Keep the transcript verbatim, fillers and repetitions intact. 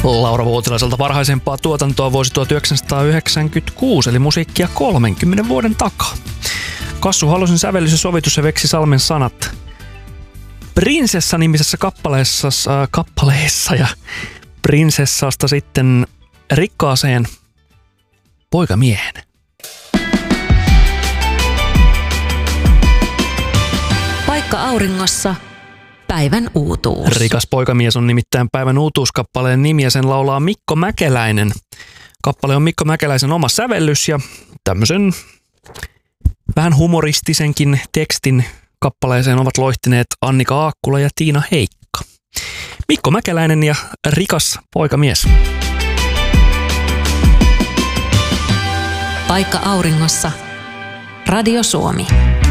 Laura Vuotilaiselta varhaisempaa tuotantoa vuosi tuhatyhdeksänsataayhdeksänkymmentäkuusi, eli musiikkia kolmenkymmenen vuoden takaa. Kassu Halosen sävellys ja sovitus ja Veksi Salmen sanat. Prinsessa-nimisessä kappaleessa, äh, kappaleessa ja prinsessasta sitten rikkaaseen poikamiehen. Paikka auringossa. Päivän uutuus. Rikas poikamies on nimittäin päivän uutuuskappaleen nimi ja sen laulaa Mikko Mäkeläinen. Kappale on Mikko Mäkeläisen oma sävellys ja tämmöisen vähän humoristisenkin tekstin kappaleeseen ovat loihtineet Annika Aakkula ja Tiina Heikka. Mikko Mäkeläinen ja Rikas poikamies. Paikka auringossa. Radio Suomi.